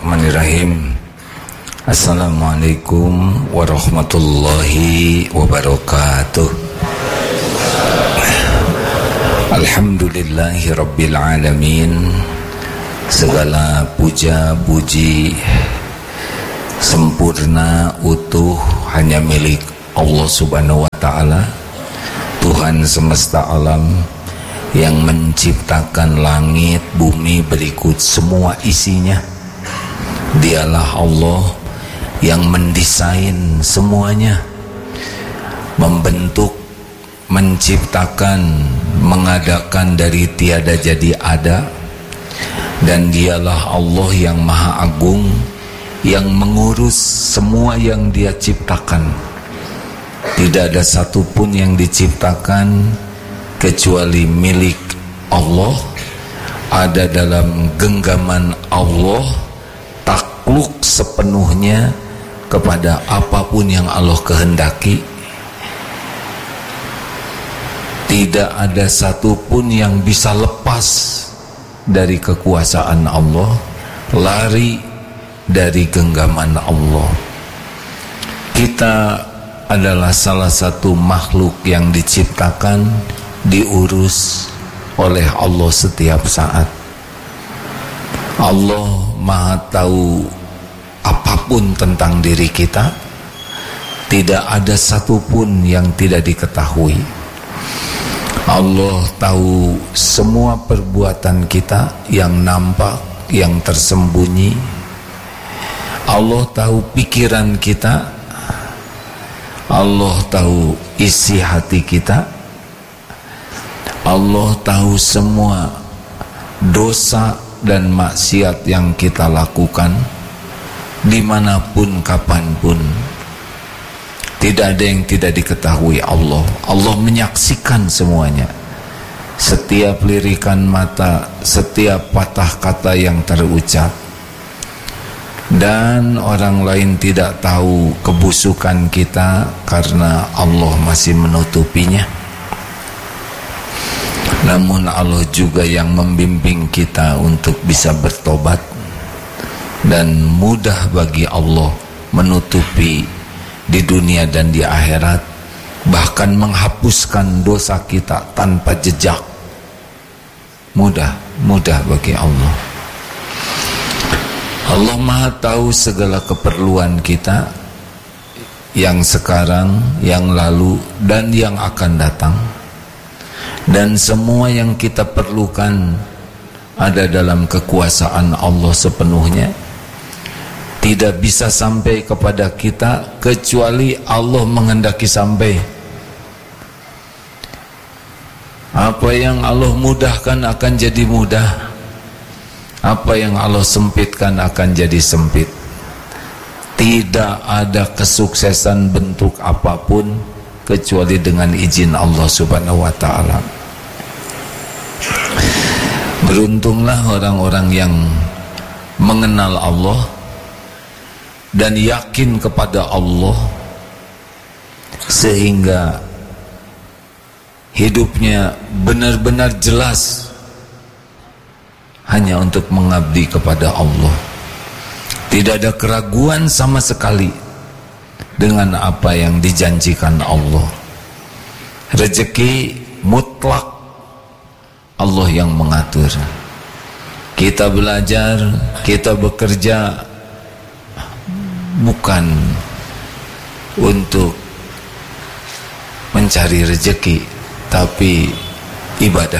Bismillahirrahmanirrahim. Assalamualaikum warahmatullahi wabarakatuh. Alhamdulillahi rabbil alamin. Segala puja puji sempurna utuh hanya milik Allah subhanahu wa ta'ala, Tuhan semesta alam yang menciptakan langit, bumi berikut semua isinya. Dialah Allah yang mendesain semuanya, membentuk, menciptakan, mengadakan dari tiada jadi ada. Dan dialah Allah yang maha agung, yang mengurus semua yang dia ciptakan. Tidak ada satupun yang diciptakan kecuali milik Allah, ada dalam genggaman Allah, takluk sepenuhnya kepada apapun yang Allah kehendaki. Tidak ada satupun yang bisa lepas dari kekuasaan Allah, lari dari genggaman Allah. Kita adalah salah satu makhluk yang diciptakan, diurus oleh Allah setiap saat. Allah maha tahu apapun tentang diri kita. Tidak ada satupun yang tidak diketahui. Allah tahu semua perbuatan kita, yang nampak, yang tersembunyi. Allah tahu pikiran kita. Allah tahu isi hati kita. Allah tahu semua dosa dan maksiat yang kita lakukan, dimanapun, kapanpun. Tidak ada yang tidak diketahui Allah. Allah menyaksikan semuanya. Setiap lirikan mata, setiap patah kata yang terucap. Dan orang lain tidak tahu kebusukan kita karena Allah masih menutupinya. Namun Allah juga yang membimbing kita untuk bisa bertobat. Dan mudah bagi Allah menutupi di dunia dan di akhirat, bahkan menghapuskan dosa kita tanpa jejak. Mudah bagi Allah. Allah maha tahu segala keperluan kita, yang sekarang, yang lalu, dan yang akan datang. Dan semua yang kita perlukan ada dalam kekuasaan Allah sepenuhnya. Tidak bisa sampai kepada kita kecuali Allah menghendaki sampai. Apa yang Allah mudahkan akan jadi mudah. Apa yang Allah sempitkan akan jadi sempit. Tidak ada kesuksesan bentuk apapun kecuali dengan izin Allah subhanahu wa ta'ala. Beruntunglah orang-orang yang mengenal Allah dan yakin kepada Allah, sehingga hidupnya benar-benar jelas hanya untuk mengabdi kepada Allah. Tidak ada keraguan sama sekali dengan apa yang dijanjikan Allah. Rezeki mutlak Allah yang mengatur. Kita belajar, kita bekerja bukan untuk mencari rezeki, tapi ibadah,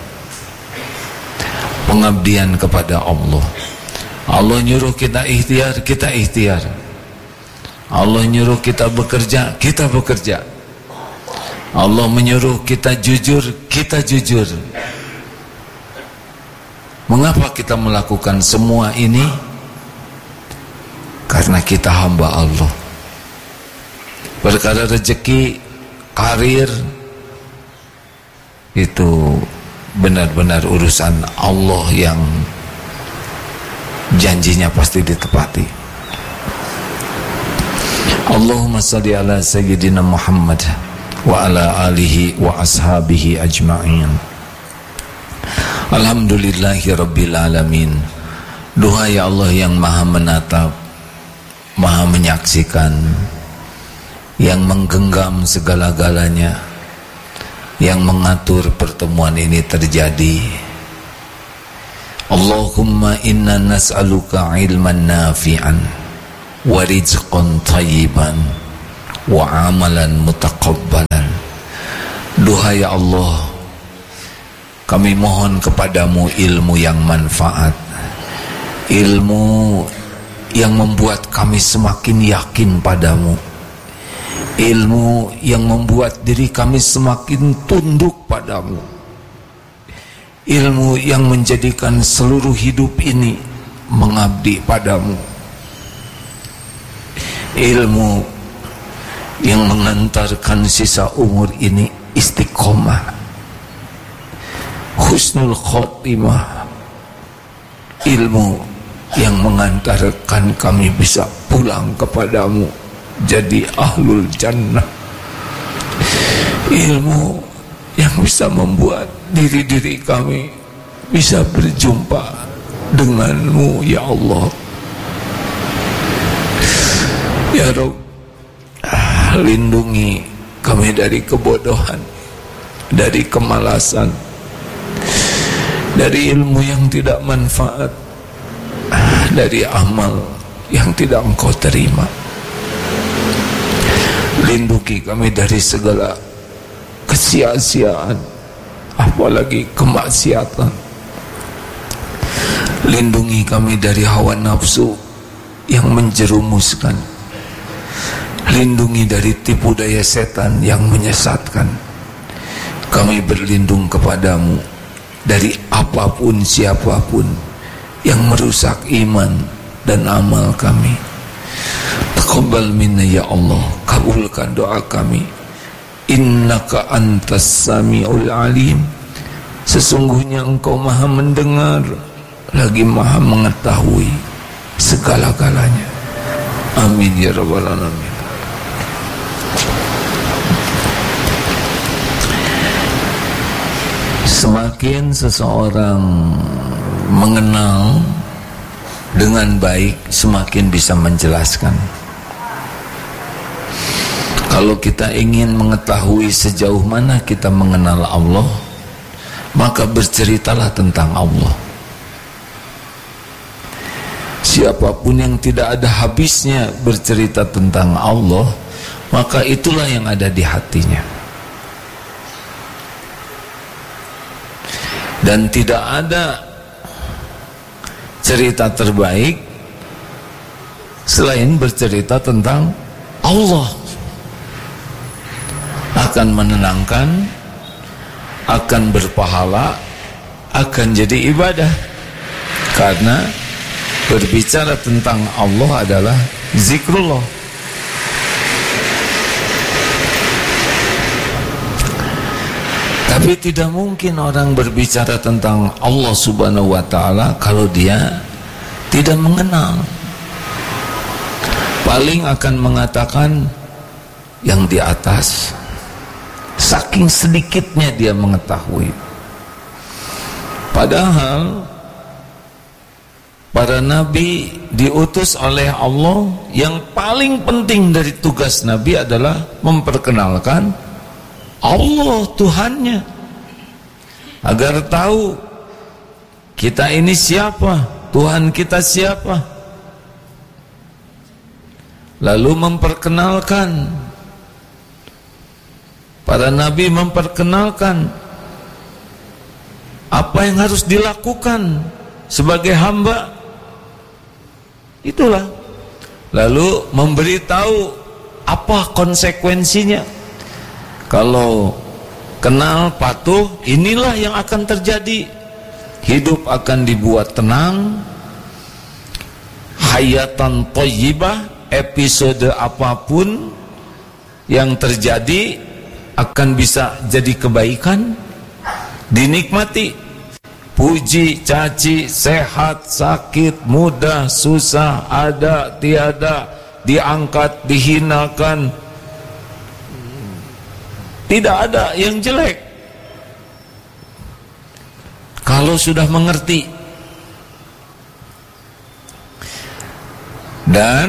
pengabdian kepada Allah. Allah nyuruh kita ikhtiar, kita ikhtiar. Allah nyuruh kita bekerja, kita bekerja. Allah menyuruh kita jujur, kita jujur. Mengapa kita melakukan semua ini? Karena kita hamba Allah. Perkara rezeki, karir, itu benar-benar urusan Allah yang janjinya pasti ditepati. Allahumma salli ala sayyidina Muhammad wa ala alihi wa ashabihi ajma'in. Alhamdulillahi rabbil alamin. Duhai Allah yang maha menatap, maha menyaksikan, yang menggenggam segala-galanya, yang mengatur pertemuan ini terjadi. Allahumma inna nas'aluka ilman nafi'an wa rizqan thayyiban wa amalan mutaqabbalan. Duhai Allah, kami mohon kepadamu ilmu yang manfaat, ilmu yang membuat kami semakin yakin padamu, ilmu yang membuat diri kami semakin tunduk padamu, ilmu yang menjadikan seluruh hidup ini mengabdi padamu, ilmu yang mengantarkan sisa umur ini istiqomah, husnul khotimah, ilmu yang mengantarkan kami bisa pulang kepadamu jadi ahlul jannah, ilmu yang bisa membuat diri-diri kami bisa berjumpa denganmu ya Allah. Ya Rabb, lindungi kami dari kebodohan, dari kemalasan, dari ilmu yang tidak manfaat, dari amal yang tidak Engkau terima. Lindungi kami dari segala kesia-siaan, apalagi kemaksiatan. Lindungi kami dari hawa nafsu yang menjerumuskan. Lindungi dari tipu daya setan yang menyesatkan. Kami berlindung kepadamu dari apapun siapapun yang merusak iman dan amal kami. Taqabbal minna ya Allah, kabulkan doa kami. Innaka antas sami'ul alim, sesungguhnya Engkau maha mendengar lagi maha mengetahui segala-galanya. Amin ya rabbal alamin. Semakin seseorang mengenal dengan baik, semakin bisa menjelaskan. Kalau kita ingin mengetahui sejauh mana kita mengenal Allah, maka berceritalah tentang Allah. Siapapun yang tidak ada habisnya bercerita tentang Allah, maka itulah yang ada di hatinya. Dan tidak ada cerita terbaik selain bercerita tentang Allah. Akan menenangkan, akan berpahala, akan jadi ibadah. Karena berbicara tentang Allah adalah zikrullah. Tapi tidak mungkin orang berbicara tentang Allah Subhanahu wa ta'ala kalau dia tidak mengenal. Paling akan mengatakan yang di atas, saking sedikitnya dia mengetahui. Padahal para nabi diutus oleh Allah, yang paling penting dari tugas nabi adalah memperkenalkan Allah Tuhannya, agar tahu kita ini siapa, Tuhan kita siapa. Lalu memperkenalkan, para nabi memperkenalkan apa yang harus dilakukan sebagai hamba. Itulah. Lalu memberitahu apa konsekuensinya. Kalau kenal, patuh, inilah yang akan terjadi. Hidup akan dibuat tenang, hayatan thayyibah, episode apapun yang terjadi akan bisa jadi kebaikan, dinikmati. Puji, caci, sehat, sakit, mudah, susah, ada, tiada, diangkat, dihinakan, tidak ada yang jelek. Kalau sudah mengerti. dan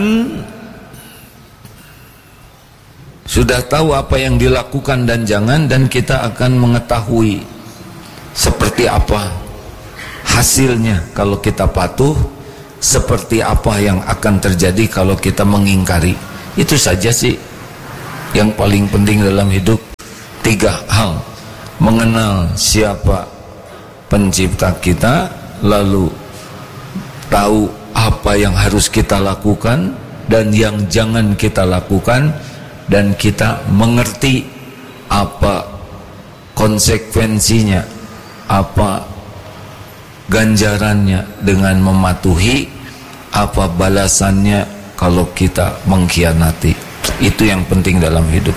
sudah tahu apa yang dilakukan dan jangan, dan kita akan mengetahui seperti apa hasilnya kalau kita patuh, seperti apa yang akan terjadi kalau kita mengingkari. Itu saja sih yang paling penting dalam hidup. 3 hal: mengenal siapa pencipta kita, lalu tahu apa yang harus kita lakukan dan yang jangan kita lakukan, dan kita mengerti apa konsekuensinya, apa ganjarannya dengan mematuhi, apa balasannya kalau kita mengkhianati. Itu yang penting dalam hidup.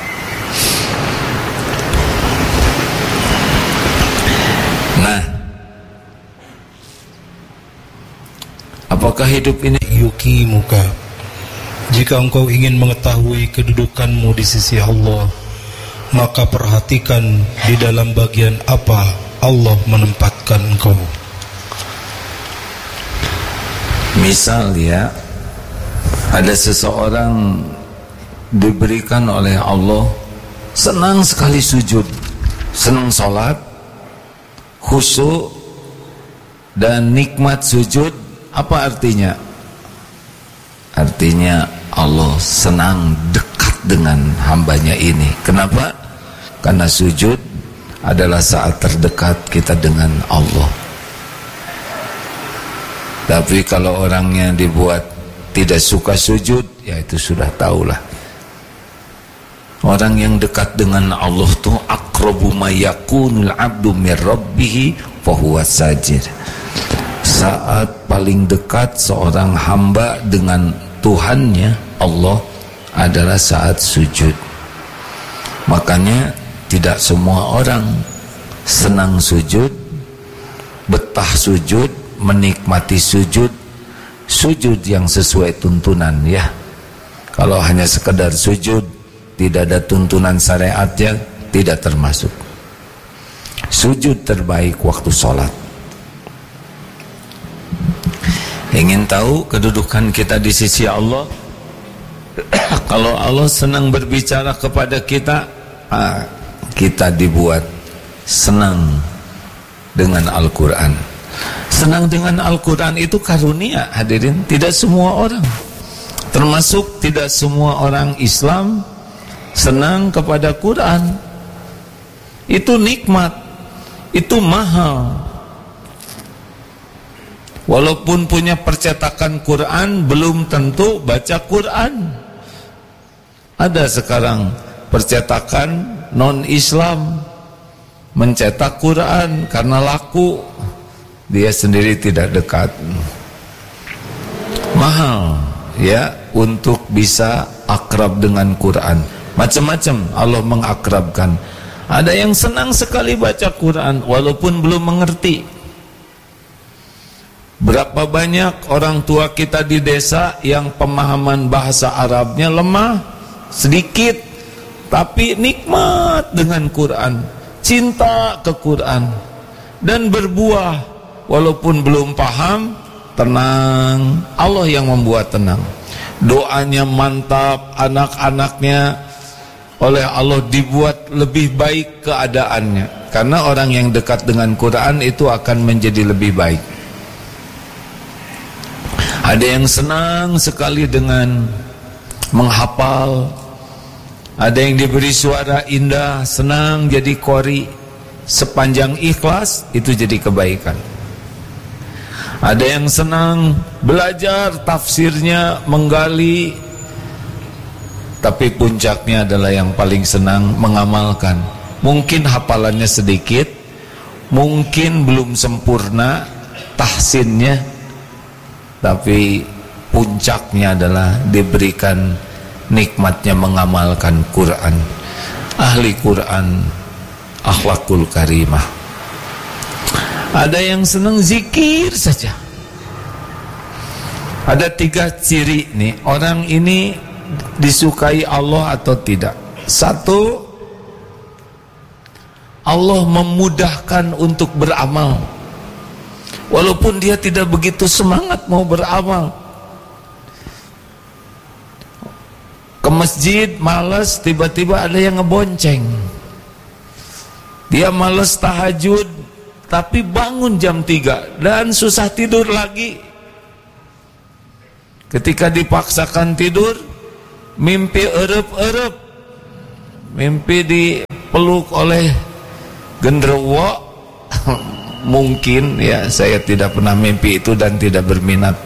Nah, apakah hidup ini yuki muka? Jika engkau ingin mengetahui kedudukanmu di sisi Allah, maka perhatikan di dalam bagian apa Allah menempatkan engkau. Misal ya, ada seseorang diberikan oleh Allah senang sekali sujud, senang sholat, khusyuk dan nikmat sujud. Apa artinya? Artinya Allah senang dekat dengan hambanya ini. Kenapa? Karena sujud adalah saat terdekat kita dengan Allah. Tapi kalau orangnya dibuat tidak suka sujud, ya itu sudah tahulah. Orang yang dekat dengan Allah tuh aqrabu ma yakunul abdu mir rabbih fa huwa sajid. Saat paling dekat seorang hamba dengan Tuhannya Allah adalah saat sujud. Makanya tidak semua orang senang sujud, betah sujud, menikmati sujud, sujud yang sesuai tuntunan ya. Kalau hanya sekedar sujud, tidak ada tuntunan syariatnya, tidak termasuk. Sujud terbaik waktu sholat. Ingin tahu kedudukan kita di sisi Allah? Kalau Allah senang berbicara kepada kita, kita dibuat senang dengan Al-Quran. Senang dengan Al-Quran itu karunia, hadirin. Tidak semua orang, termasuk tidak semua orang Islam senang kepada Quran. Itu nikmat, itu mahal. Walaupun punya percetakan Quran, belum tentu baca Quran. Ada sekarang percetakan non-Islam mencetak Quran karena laku, dia sendiri tidak dekat. Mahal ya untuk bisa akrab dengan Quran. Macam-macam Allah mengakrabkan. Ada yang senang sekali baca Quran walaupun belum mengerti. Berapa banyak orang tua kita di desa yang pemahaman bahasa Arabnya lemah, sedikit, tapi nikmat dengan Quran, cinta ke Quran, dan berbuah walaupun belum paham, tenang. Allah yang membuat tenang. Doanya mantap, anak-anaknya oleh Allah dibuat lebih baik keadaannya. Karena orang yang dekat dengan Quran itu akan menjadi lebih baik. Ada yang senang sekali dengan menghafal. Ada yang diberi suara indah, senang jadi qori. Sepanjang ikhlas, itu jadi kebaikan. Ada yang senang belajar tafsirnya, menggali. Tapi puncaknya adalah yang paling senang mengamalkan. Mungkin hafalannya sedikit, mungkin belum sempurna tahsinnya, tapi puncaknya adalah diberikan nikmatnya mengamalkan Quran. Ahli Quran, akhlakul karimah. Ada yang senang zikir saja. Ada 3 ciri nih, orang ini disukai Allah atau tidak. 1, Allah memudahkan untuk beramal walaupun dia tidak begitu semangat mau beramal. ke masjid malas, tiba-tiba ada yang ngebonceng. Dia malas tahajud tapi bangun jam 3 dan susah tidur lagi. Ketika dipaksakan tidur, mimpi erep-erep, mimpi dipeluk oleh genderuwo. Mungkin ya, saya tidak pernah mimpi itu dan tidak berminat.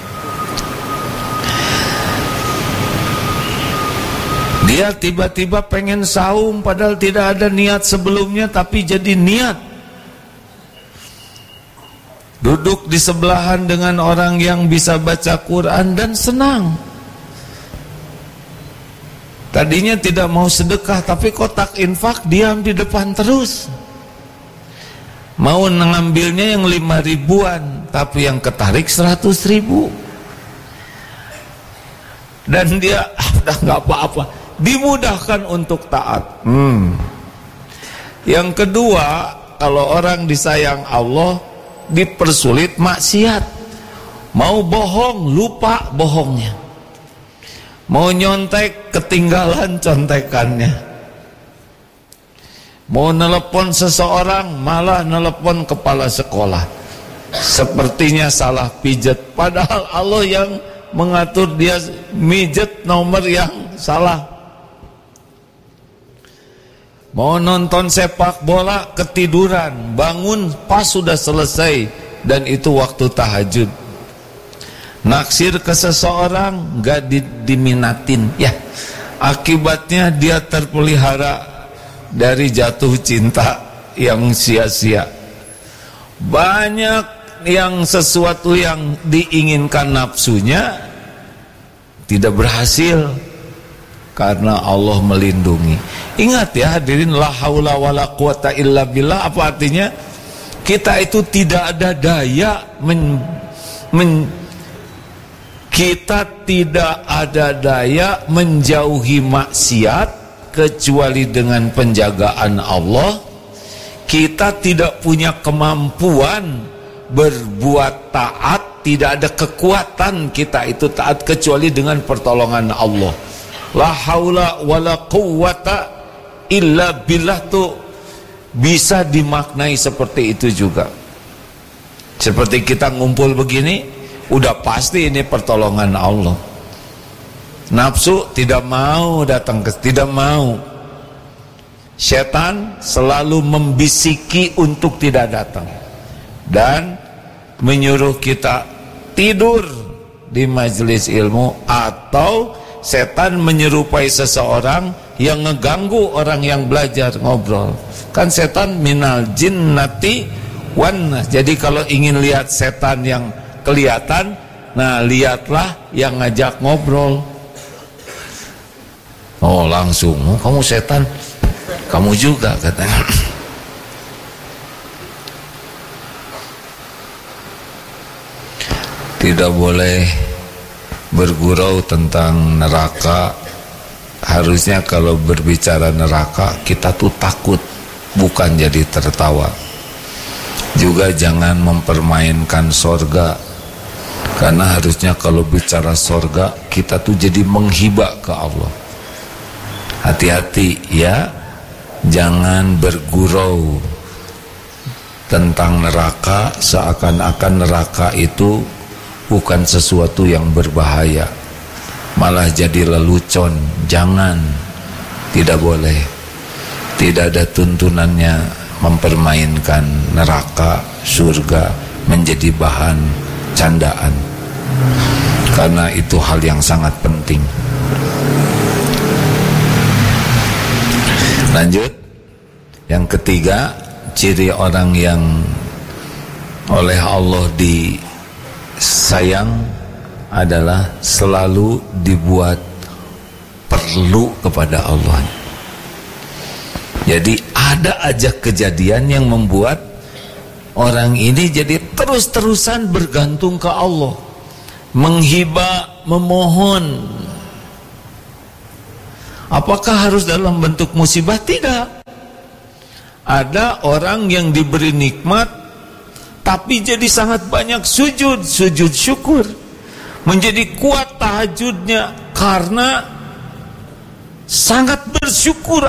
Dia tiba-tiba pengen saum padahal tidak ada niat sebelumnya, tapi jadi niat. Duduk di sebelahan dengan orang yang bisa baca Quran dan senang. Tadinya tidak mau sedekah, tapi kotak infak diam di depan terus. Mau ngambilnya yang 5 ribuan, tapi yang ketarik 100 ribu. Dan dia udah gak apa-apa, dimudahkan untuk taat. Yang kedua, kalau orang disayang Allah, dipersulit maksiat. Mau bohong, lupa bohongnya. Mau nyontek, ketinggalan contekannya. Mau nelepon seseorang, malah nelepon kepala sekolah. Sepertinya salah pijet, padahal Allah yang mengatur dia mijet nomor yang salah. Mau nonton sepak bola, ketiduran, bangun pas sudah selesai dan itu waktu tahajud. Naksir ke seseorang, gak diminatin, ya akibatnya dia terpelihara dari jatuh cinta yang sia-sia. Banyak yang sesuatu yang diinginkan nafsunya tidak berhasil karena Allah melindungi. Ingat ya hadirin, la haula wala quwata illa billah. Apa artinya? Kita itu tidak ada daya kita tidak ada daya menjauhi maksiat kecuali dengan penjagaan Allah. Kita tidak punya kemampuan berbuat taat, tidak ada kekuatan kita itu taat kecuali dengan pertolongan Allah. La haula wala quwata illa billah tuh bisa dimaknai seperti itu juga. Seperti kita ngumpul begini, udah pasti ini pertolongan Allah. Nafsu tidak mau datang, tidak mau. Setan selalu membisiki untuk tidak datang dan menyuruh kita tidur di majelis ilmu, atau setan menyerupai seseorang yang ngeganggu orang yang belajar ngobrol. Kan setan minal jinnati wan nas. Jadi kalau ingin lihat setan yang kelihatan, nah lihatlah yang ngajak ngobrol. Oh langsung, oh, kamu setan, kamu juga katanya. Tidak boleh bergurau tentang neraka. Harusnya kalau berbicara neraka kita tuh takut, bukan jadi tertawa. Juga jangan mempermainkan sorga, karena harusnya kalau bicara sorga kita tuh jadi menghibah ke Allah. Hati-hati ya, jangan bergurau tentang neraka seakan-akan neraka itu bukan sesuatu yang berbahaya, malah jadi lelucon. Jangan, tidak boleh. Tidak ada tuntunannya mempermainkan neraka, surga menjadi bahan candaan, karena itu hal yang sangat penting. Lanjut, yang ketiga, ciri orang yang oleh Allah disayang adalah selalu dibuat perlu kepada Allah. Jadi ada aja kejadian yang membuat orang ini jadi terus-terusan bergantung ke Allah, menghibah, memohon. Apakah harus dalam bentuk musibah? Tidak. Ada orang yang diberi nikmat tapi jadi sangat banyak sujud syukur, menjadi kuat tahajudnya karena sangat bersyukur